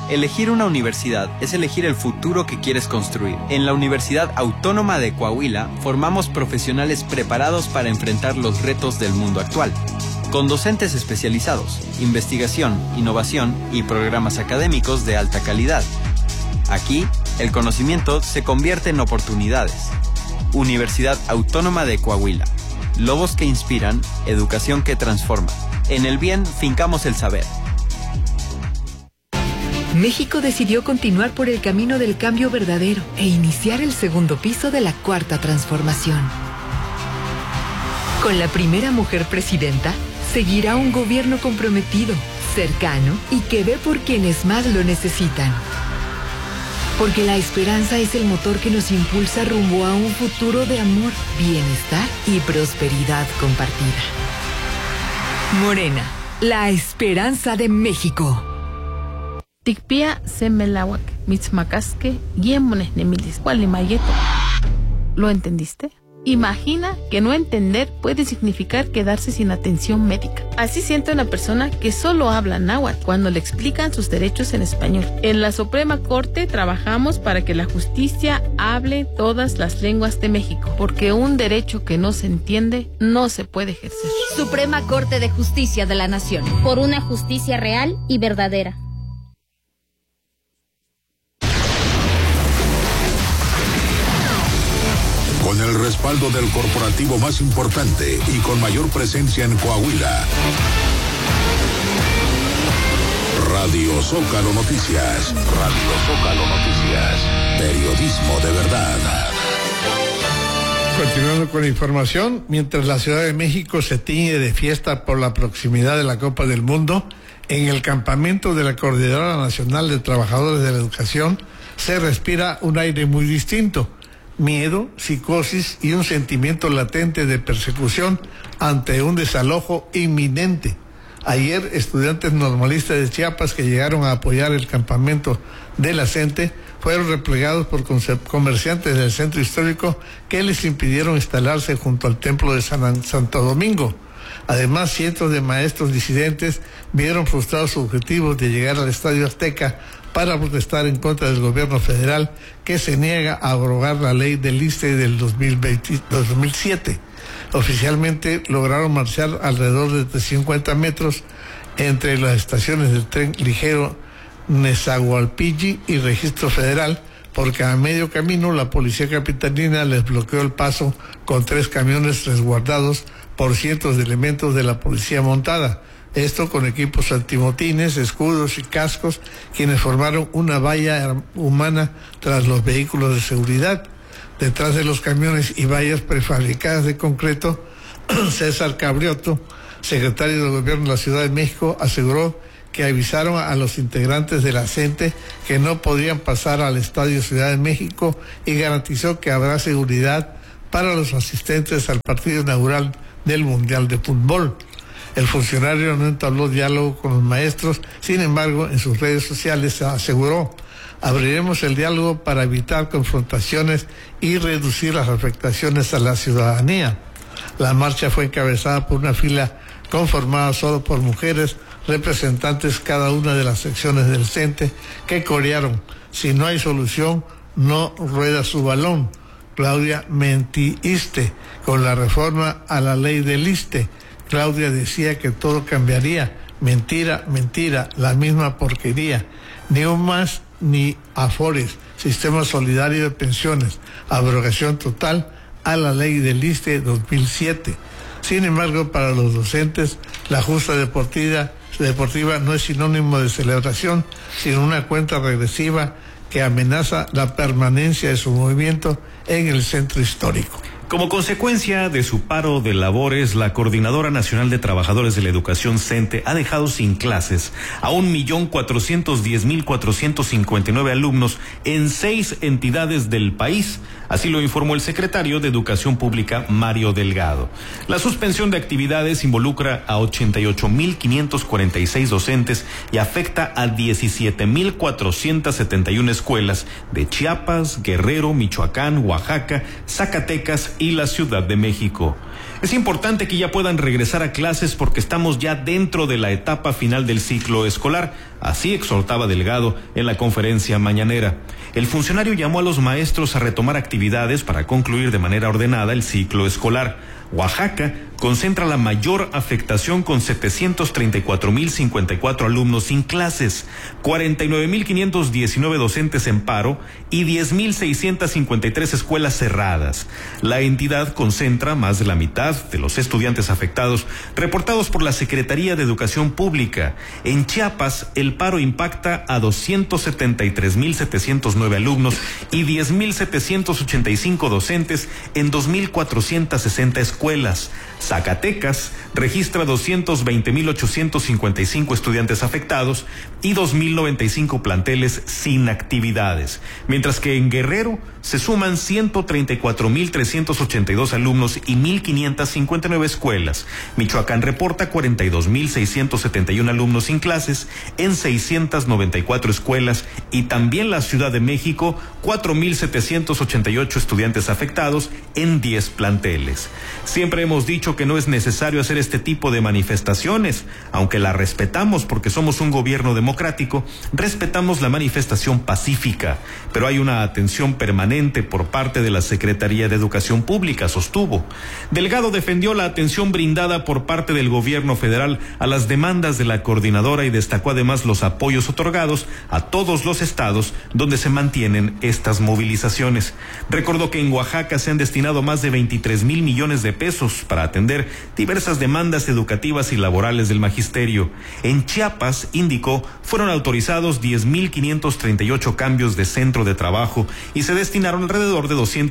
Elegir una universidad es elegir el futuro que quieres construir. En la Universidad Autónoma de Coahuila formamos profesionales preparados para enfrentar los retos del mundo actual. Con docentes especializados, investigación, innovación y programas académicos de alta calidad. Aquí, el conocimiento se convierte en oportunidades. Universidad Autónoma de Coahuila. Lobos que inspiran, educación que transforma. En el bien, fincamos el saber. México decidió continuar por el camino del cambio verdadero e iniciar el segundo piso de la Cuarta Transformación. Con la primera mujer presidenta, seguirá un gobierno comprometido, cercano y que ve por quienes más lo necesitan. Porque la esperanza es el motor que nos impulsa rumbo a un futuro de amor, bienestar y prosperidad compartida. Morena, la esperanza de México. Tikpia semelawak, mitzmacasque, guiemones nemilis, gualimayeto. ¿Lo entendiste? Imagina que no entender puede significar quedarse sin atención médica. Así siente una persona que solo habla náhuatl cuando le explican sus derechos en español. En la Suprema Corte trabajamos para que la justicia hable todas las lenguas de México, porque un derecho que no se entiende no se puede ejercer. Suprema Corte de Justicia de la Nación. Por una justicia real y verdadera. Con el respaldo del corporativo más importante y con mayor presencia en Coahuila. Radio Zócalo Noticias. Radio Zócalo Noticias. Periodismo de verdad. Continuando con la información, mientras la Ciudad de México se tiñe de fiesta por la proximidad de la Copa del Mundo, en el campamento de la Coordinadora Nacional de Trabajadores de la Educación se respira un aire muy distinto. Miedo, psicosis y un sentimiento latente de persecución ante un desalojo inminente. Ayer, estudiantes normalistas de Chiapas que llegaron a apoyar el campamento de la CENTE fueron replegados por comerciantes del centro histórico que les impidieron instalarse junto al templo de Santo Domingo. Además, cientos de maestros disidentes vieron frustrados sus objetivos de llegar al Estadio Azteca para protestar en contra del gobierno federal que se niega a abrogar la ley del ISSSTE del 2007. Oficialmente lograron marchar alrededor de 350 metros entre las estaciones del tren ligero Nezahualpilli y Registro Federal, porque a medio camino la policía capitalina les bloqueó el paso con 3 camiones resguardados por cientos de elementos de la policía montada. Esto con equipos antimotines, escudos y cascos, quienes formaron una valla humana tras los vehículos de seguridad. Detrás de los camiones y vallas prefabricadas de concreto, César Cabrioto, secretario del Gobierno de la Ciudad de México, aseguró que avisaron a los integrantes de la CENTE que no podían pasar al Estadio Ciudad de México y garantizó que habrá seguridad para los asistentes al partido inaugural del Mundial de Fútbol. El funcionario no entabló diálogo con los maestros, sin embargo, en sus redes sociales aseguró: abriremos el diálogo para evitar confrontaciones y reducir las afectaciones a la ciudadanía. La marcha fue encabezada por una fila conformada solo por mujeres, representantes cada una de las secciones del CENTE, que corearon: si no hay solución, no rueda su balón. Claudia, mentiste con la reforma a la ley del ISSSTE. Claudia decía que todo cambiaría. Mentira, mentira, la misma porquería. Ni un más ni afores, sistema solidario de pensiones, abrogación total a la ley del ISSSTE 2007. Sin embargo, para los docentes, la justa deportiva no es sinónimo de celebración, sino una cuenta regresiva que amenaza la permanencia de su movimiento en el centro histórico. Como consecuencia de su paro de labores, la Coordinadora Nacional de Trabajadores de la Educación CENTE ha dejado sin clases a 1.410.459 alumnos en 6 entidades del país. Así lo informó el secretario de Educación Pública, Mario Delgado. La suspensión de actividades involucra a 88.546 docentes y afecta a 17.471 escuelas de Chiapas, Guerrero, Michoacán, Oaxaca, Zacatecas y la Ciudad de México. Es importante que ya puedan regresar a clases porque estamos ya dentro de la etapa final del ciclo escolar. Así exhortaba Delgado en la conferencia mañanera. El funcionario llamó a los maestros a retomar actividades para concluir de manera ordenada el ciclo escolar. Oaxaca concentra la mayor afectación con 734,054 alumnos sin clases, 49,519 docentes en paro y 10,653 escuelas cerradas. La entidad concentra más de la mitad de los estudiantes afectados reportados por la Secretaría de Educación Pública. En Chiapas, el paro impacta a 273,709 alumnos y 10,785 docentes en 2,460 escuelas. Zacatecas registra 220,855 estudiantes afectados y 2,095 planteles sin actividades, mientras que en Guerrero se suman 134,382 alumnos y 1,559 escuelas. Michoacán reporta 42,671 alumnos sin clases en 694 escuelas y también la Ciudad de México 4,788 estudiantes afectados en 10 planteles. Siempre hemos dicho que no es necesario hacer este tipo de manifestaciones, aunque la respetamos porque somos un gobierno democrático, respetamos la manifestación pacífica, pero hay una atención permanente por parte de la Secretaría de Educación Pública, sostuvo. Delgado defendió la atención brindada por parte del gobierno federal a las demandas de la coordinadora y destacó además los apoyos otorgados a todos los estados donde se mantienen estas movilizaciones. Recordó que en Oaxaca se han destinado más de 23,000 millones de pesos para atender diversas demandas educativas y laborales del magisterio. En Chiapas, indicó, fueron autorizados 10,538 cambios de centro de trabajo y se destinaron alrededor de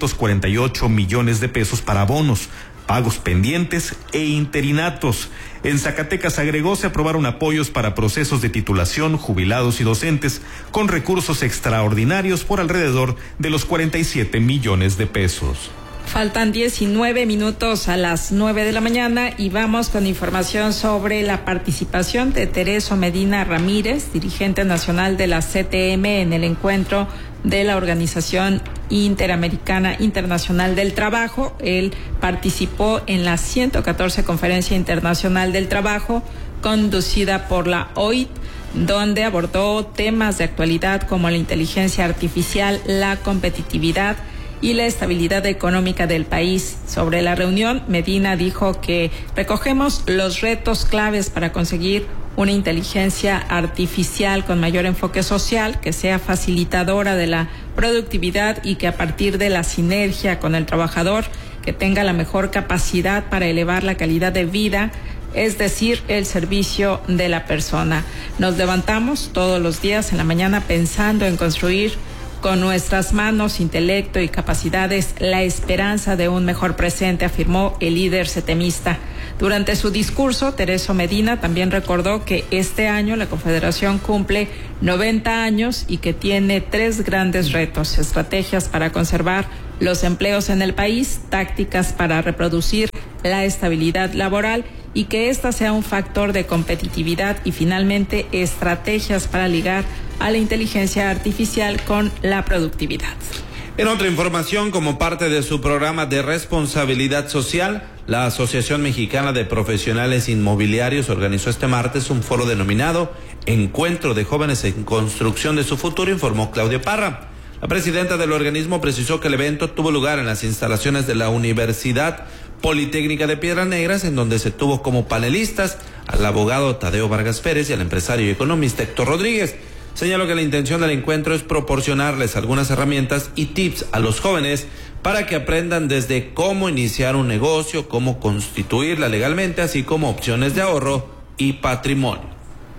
248 millones de pesos para bonos, pagos pendientes e interinatos. En Zacatecas, agregó, se aprobaron apoyos para procesos de titulación, jubilados y docentes con recursos extraordinarios por alrededor de los 47 millones de pesos. Faltan 19 minutos a las 9 de la mañana y vamos con información sobre la participación de Tereso Medina Ramírez, dirigente nacional de la CTM, en el encuentro de la Organización Interamericana Internacional del Trabajo. Él participó en la 114 Conferencia Internacional del Trabajo, conducida por la OIT, donde abordó temas de actualidad como la inteligencia artificial, la competitividad y la estabilidad económica del país. Sobre la reunión, Medina dijo que recogemos los retos claves para conseguir una inteligencia artificial con mayor enfoque social, que sea facilitadora de la productividad y que a partir de la sinergia con el trabajador, que tenga la mejor capacidad para elevar la calidad de vida, es decir, el servicio de la persona. Nos levantamos todos los días en la mañana pensando en construir con nuestras manos, intelecto y capacidades la esperanza de un mejor presente, afirmó el líder setemista. Durante su discurso, Tereso Medina también recordó que este año la Confederación cumple 90 años y que tiene 3 grandes retos: estrategias para conservar los empleos en el país, tácticas para reproducir la estabilidad laboral y que ésta sea un factor de competitividad, y finalmente estrategias para ligar a la inteligencia artificial con la productividad. En otra información, como parte de su programa de responsabilidad social, la Asociación Mexicana de Profesionales Inmobiliarios organizó este martes un foro denominado Encuentro de Jóvenes en Construcción de su Futuro, informó Claudia Parra. La presidenta del organismo precisó que el evento tuvo lugar en las instalaciones de la Universidad Politécnica de Piedras Negras, en donde se tuvo como panelistas al abogado Tadeo Vargas Pérez y al empresario y economista Héctor Rodríguez. Señaló que la intención del encuentro es proporcionarles algunas herramientas y tips a los jóvenes para que aprendan desde cómo iniciar un negocio, cómo constituirla legalmente, así como opciones de ahorro y patrimonio.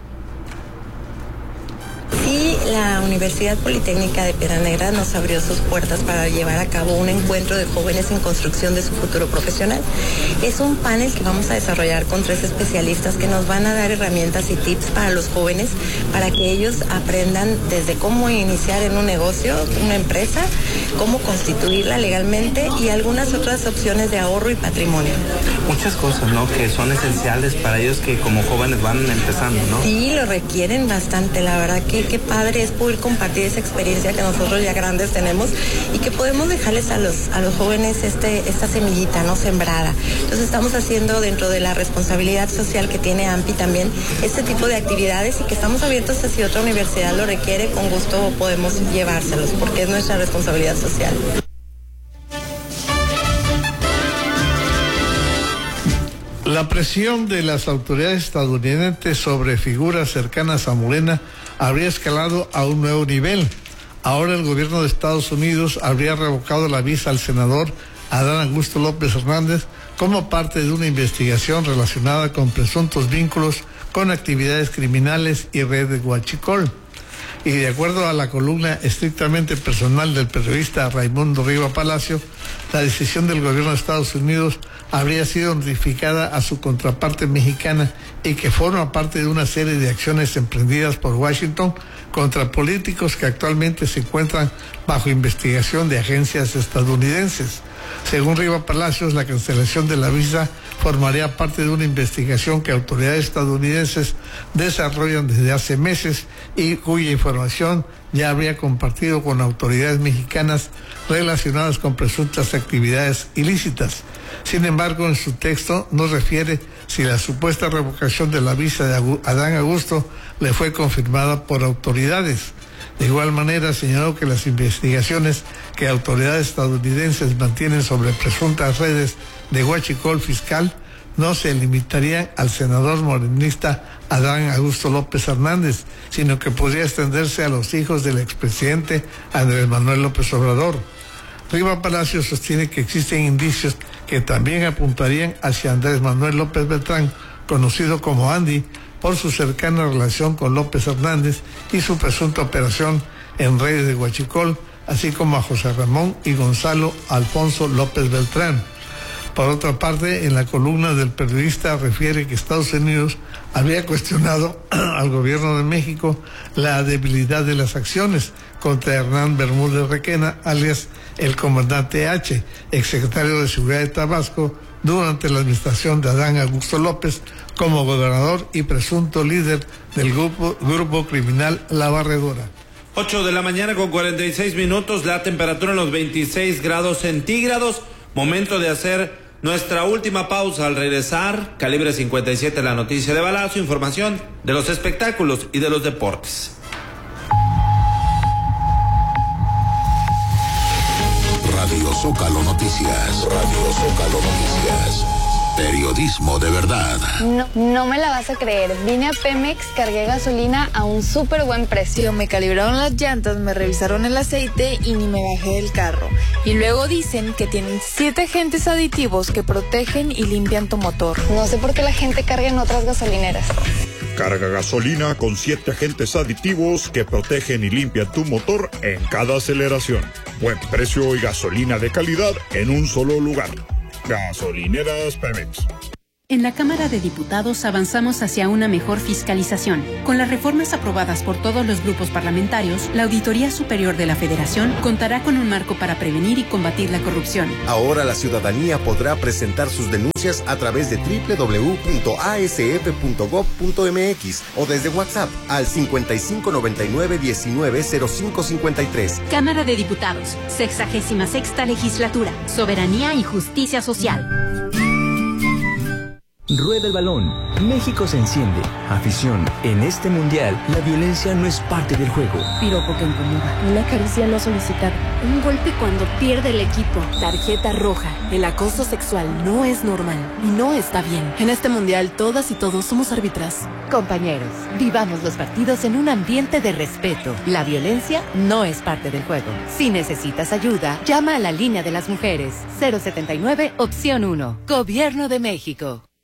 Sí, la Universidad Politécnica de Piedras Negras nos abrió sus puertas para llevar a cabo un encuentro de jóvenes en construcción de su futuro profesional. Es un panel que vamos a desarrollar con 3 especialistas que nos van a dar herramientas y tips para los jóvenes, para que ellos aprendan desde cómo iniciar en un negocio, una empresa, cómo constituirla legalmente y algunas otras opciones de ahorro y patrimonio. Muchas cosas, ¿no?, que son esenciales para ellos que como jóvenes van empezando, ¿no? Sí, lo requieren bastante, la verdad que qué padre padre es poder compartir esa experiencia que nosotros ya grandes tenemos y que podemos dejarles a los jóvenes esta semillita, ¿no? Sembrada. Entonces estamos haciendo dentro de la responsabilidad social que tiene AMPI también este tipo de actividades y que estamos abiertos a si otra universidad lo requiere, con gusto podemos llevárselos porque es nuestra responsabilidad social. La presión de las autoridades estadounidenses sobre figuras cercanas a Morena habría escalado a un nuevo nivel. Ahora el gobierno de Estados Unidos habría revocado la visa al senador Adán Augusto López Hernández como parte de una investigación relacionada con presuntos vínculos con actividades criminales y red de huachicol. Y de acuerdo a la columna estrictamente personal del periodista Raimundo Riva Palacio, la decisión del gobierno de Estados Unidos habría sido notificada a su contraparte mexicana y que forma parte de una serie de acciones emprendidas por Washington contra políticos que actualmente se encuentran bajo investigación de agencias estadounidenses. Según Riva Palacios, la cancelación de la visa formaría parte de una investigación que autoridades estadounidenses desarrollan desde hace meses y cuya información ya habría compartido con autoridades mexicanas relacionadas con presuntas actividades ilícitas. Sin embargo, en su texto no refiere si la supuesta revocación de la visa de Adán Augusto le fue confirmada por autoridades. De igual manera, señaló que las investigaciones que autoridades estadounidenses mantienen sobre presuntas redes de huachicol fiscal no se limitarían al senador morenista Adán Augusto López Hernández, sino que podría extenderse a los hijos del expresidente Andrés Manuel López Obrador. Riva Palacio sostiene que existen indicios que también apuntarían hacia Andrés Manuel López Beltrán, conocido como Andy, por su cercana relación con López Hernández y su presunta operación en redes de huachicol, así como a José Ramón y Gonzalo Alfonso López Beltrán. Por otra parte, en la columna del periodista refiere que Estados Unidos había cuestionado al gobierno de México la debilidad de las acciones contra Hernán Bermúdez Requena, alias el comandante H, exsecretario de Seguridad de Tabasco, durante la administración de Adán Augusto López como gobernador y presunto líder del grupo criminal La Barredora. 8 de la mañana con 46 minutos, la temperatura en los 26 grados centígrados. Momento de hacer nuestra última pausa. Al regresar, Calibre 57, la noticia de balazo, información de los espectáculos y de los deportes. Radio Zócalo Noticias. Radio Zócalo Noticias. Periodismo de verdad. No me la vas a creer. Vine a Pemex, cargué gasolina a un súper buen precio. Me calibraron las llantas, me revisaron el aceite y ni me bajé del carro. Y luego dicen que tienen 7 agentes aditivos que protegen y limpian tu motor. No sé por qué la gente carga en otras gasolineras. Carga gasolina con 7 agentes aditivos que protegen y limpian tu motor en cada aceleración. Buen precio y gasolina de calidad en un solo lugar. Gasolineras Pemex. En la Cámara de Diputados avanzamos hacia una mejor fiscalización. Con las reformas aprobadas por todos los grupos parlamentarios, la Auditoría Superior de la Federación contará con un marco para prevenir y combatir la corrupción. Ahora la ciudadanía podrá presentar sus denuncias a través de www.asf.gov.mx o desde WhatsApp al 5599-190553. Cámara de Diputados, 66ª Legislatura, Soberanía y Justicia Social. Rueda el balón. México se enciende. Afición. En este mundial, la violencia no es parte del juego. Piropo que incomoda. Una caricia no solicitada. Un golpe cuando pierde el equipo. Tarjeta roja. El acoso sexual no es normal y no está bien. En este mundial, todas y todos somos árbitras. Compañeros, vivamos los partidos en un ambiente de respeto. La violencia no es parte del juego. Si necesitas ayuda, llama a la línea de las mujeres. 079, opción 1. Gobierno de México.